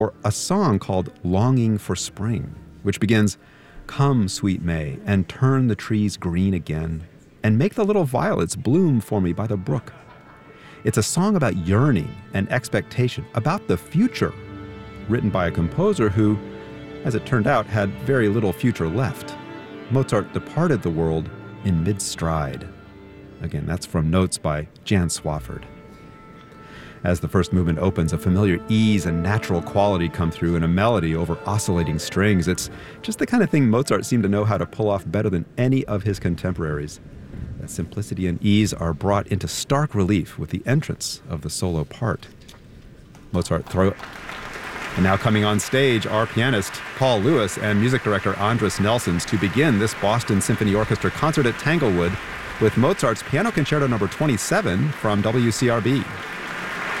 or a song called Longing for Spring, which begins, "Come, sweet May, and turn the trees green again, and make the little violets bloom for me by the brook." It's a song about yearning and expectation, about the future, written by a composer who, as it turned out, had very little future left. Mozart departed the world in mid-stride. Again, that's from notes by Jan Swafford. As the first movement opens, a familiar ease and natural quality come through in a melody over oscillating strings. It's just the kind of thing Mozart seemed to know how to pull off better than any of his contemporaries. That simplicity and ease are brought into stark relief with the entrance of the solo part. And now coming on stage are pianist Paul Lewis and music director Andris Nelsons to begin this Boston Symphony Orchestra concert at Tanglewood with Mozart's Piano Concerto No. 27 from WCRB.